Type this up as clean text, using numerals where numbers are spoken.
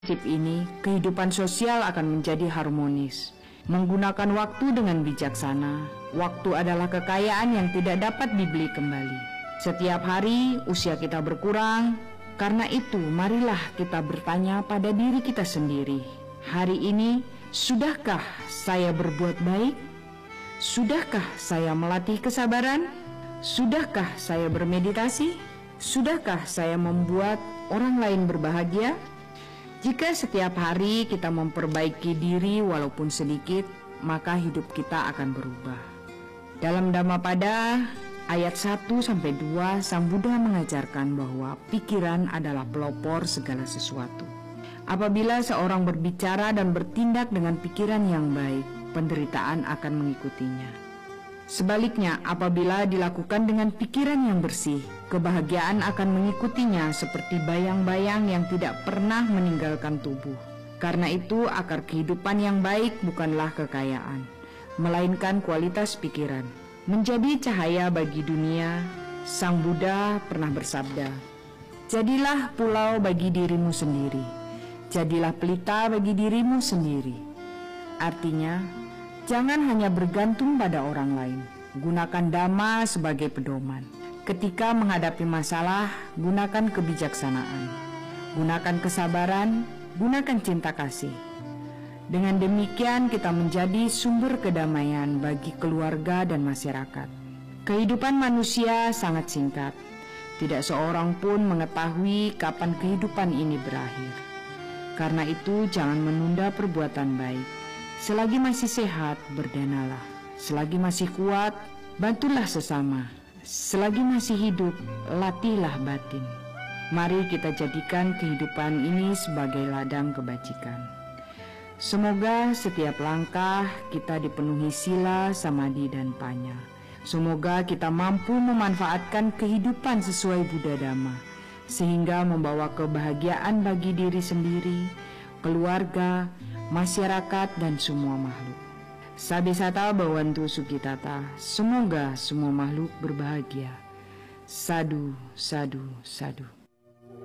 prinsip ini, kehidupan sosial akan menjadi harmonis. Menggunakan waktu dengan bijaksana. Waktu adalah kekayaan yang tidak dapat dibeli kembali. Setiap hari usia kita berkurang. Karena itu, marilah kita bertanya pada diri kita sendiri. Hari ini, sudahkah saya berbuat baik? Sudahkah saya melatih kesabaran? Sudahkah saya bermeditasi? Sudahkah saya membuat orang lain berbahagia? Jika setiap hari kita memperbaiki diri walaupun sedikit, maka hidup kita akan berubah. Dalam Dhammapada ayat 1-2, Sang Buddha mengajarkan bahwa pikiran adalah pelopor segala sesuatu. Apabila seorang berbicara dan bertindak dengan pikiran yang baik, penderitaan akan mengikutinya. Sebaliknya, apabila dilakukan dengan pikiran yang bersih, kebahagiaan akan mengikutinya seperti bayang-bayang yang tidak pernah meninggalkan tubuh. Karena itu, akar kehidupan yang baik bukanlah kekayaan, melainkan kualitas pikiran. Menjadi cahaya bagi dunia, Sang Buddha pernah bersabda, "Jadilah pulau bagi dirimu sendiri, jadilah pelita bagi dirimu sendiri." Artinya, jangan hanya bergantung pada orang lain. Gunakan Dhamma sebagai pedoman. Ketika menghadapi masalah, gunakan kebijaksanaan. Gunakan kesabaran, gunakan cinta kasih. Dengan demikian kita menjadi sumber kedamaian bagi keluarga dan masyarakat. Kehidupan manusia sangat singkat. Tidak seorang pun mengetahui kapan kehidupan ini berakhir. Karena itu jangan menunda perbuatan baik. Selagi masih sehat, berdanalah. Selagi masih kuat, bantulah sesama. Selagi masih hidup, latihlah batin. Mari kita jadikan kehidupan ini sebagai ladang kebajikan. Semoga setiap langkah kita dipenuhi sila, samadhi, dan panya. Semoga kita mampu memanfaatkan kehidupan sesuai Buddha Dhamma, sehingga membawa kebahagiaan bagi diri sendiri, keluarga, masyarakat, dan semua makhluk. Sabesata Bhawantu Sukhitata. Semoga semua makhluk berbahagia. Sadu, sadu, sadu.